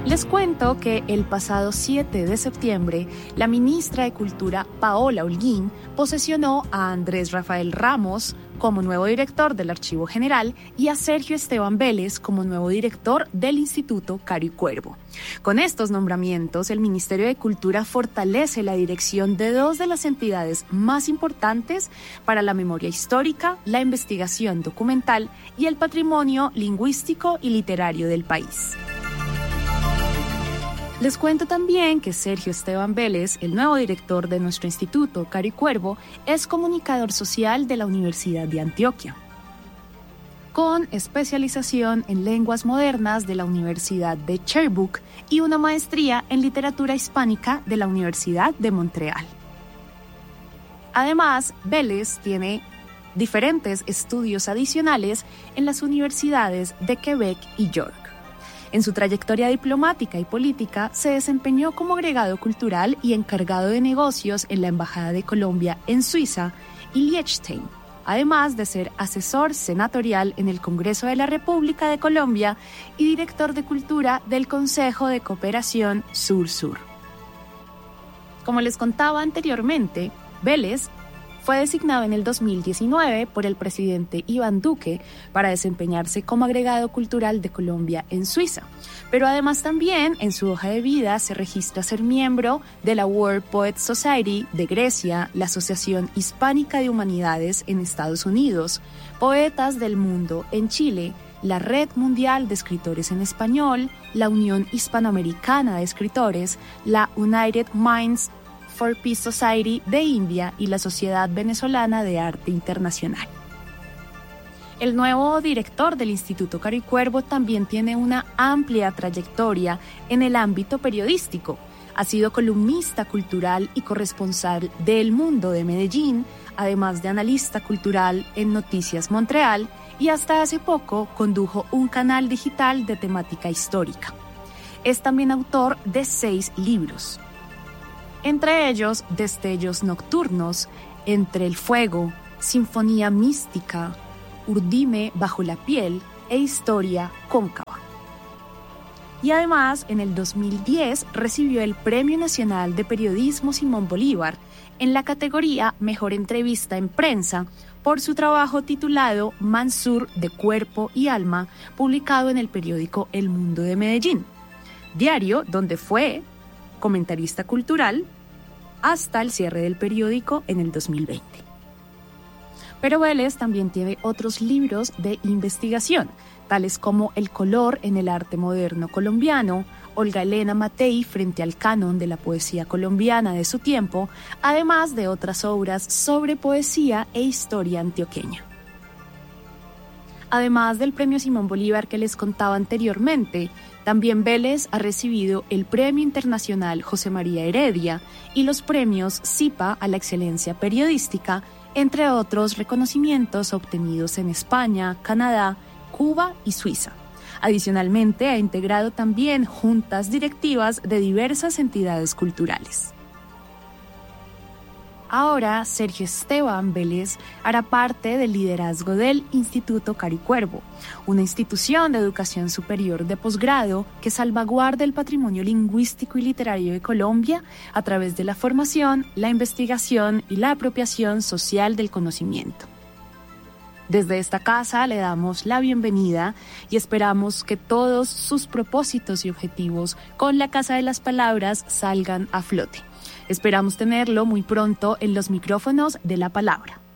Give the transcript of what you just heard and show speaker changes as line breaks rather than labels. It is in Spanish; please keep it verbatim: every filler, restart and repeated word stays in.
Les cuento que el pasado siete de septiembre, la ministra de Cultura, Paola Holguín, posesionó a Andrés Rafael Ramos como nuevo director del Archivo General y a Sergio Esteban Vélez como nuevo director del Instituto Caro y Cuervo. Con estos nombramientos, el Ministerio de Cultura fortalece la dirección de dos de las entidades más importantes para la memoria histórica, la investigación documental y el patrimonio lingüístico y literario del país. Les cuento también que Sergio Esteban Vélez, el nuevo director de nuestro Instituto Caro y Cuervo, es comunicador social de la Universidad de Antioquia, con especialización en lenguas modernas de la Universidad de Sherbrooke y una maestría en literatura hispánica de la Universidad de Montreal. Además, Vélez tiene diferentes estudios adicionales en las universidades de Quebec y York. En su trayectoria diplomática y política, se desempeñó como agregado cultural y encargado de negocios en la Embajada de Colombia en Suiza y Liechtenstein, además de ser asesor senatorial en el Congreso de la República de Colombia y director de Cultura del Consejo de Cooperación Sur-Sur. Como les contaba anteriormente, Vélez fue designado en el dos mil diecinueve por el presidente Iván Duque para desempeñarse como agregado cultural de Colombia en Suiza, pero además también en su hoja de vida se registra ser miembro de la World Poets Society de Grecia, la Asociación Hispánica de Humanidades en Estados Unidos, Poetas del Mundo en Chile, la Red Mundial de Escritores en Español, la Unión Hispanoamericana de Escritores, la United Minds for Peace Society de India y la Sociedad Venezolana de Arte Internacional. El nuevo director del Instituto Caro y Cuervo también tiene una amplia trayectoria en el ámbito periodístico. Ha sido columnista cultural y corresponsal de El Mundo de Medellín, además de analista cultural en Noticias Montreal, y hasta hace poco condujo un canal digital de temática histórica. Es también autor de seis libros, entre ellos Destellos Nocturnos, Entre el Fuego, Sinfonía Mística, Urdime bajo la piel e Historia Cóncava. Y además, en el dos mil diez recibió el Premio Nacional de Periodismo Simón Bolívar en la categoría Mejor Entrevista en Prensa por su trabajo titulado Mansur de Cuerpo y Alma, publicado en el periódico El Mundo de Medellín, diario donde fue comentarista cultural hasta el cierre del periódico en el dos mil veinte. Pero Vélez también tiene otros libros de investigación, tales como El color en el arte moderno colombiano, Olga Elena Matei frente al canon de la poesía colombiana de su tiempo, además de otras obras sobre poesía e historia antioqueña. Además del Premio Simón Bolívar que les contaba anteriormente, también Vélez ha recibido el Premio Internacional José María Heredia y los premios SIPA a la excelencia periodística, entre otros reconocimientos obtenidos en España, Canadá, Cuba y Suiza. Adicionalmente, ha integrado también juntas directivas de diversas entidades culturales. Ahora, Sergio Esteban Vélez hará parte del liderazgo del Instituto Caro y Cuervo, una institución de educación superior de posgrado que salvaguarda el patrimonio lingüístico y literario de Colombia a través de la formación, la investigación y la apropiación social del conocimiento. Desde esta casa le damos la bienvenida y esperamos que todos sus propósitos y objetivos con la Casa de las Palabras salgan a flote. Esperamos tenerlo muy pronto en los micrófonos de La Palabra.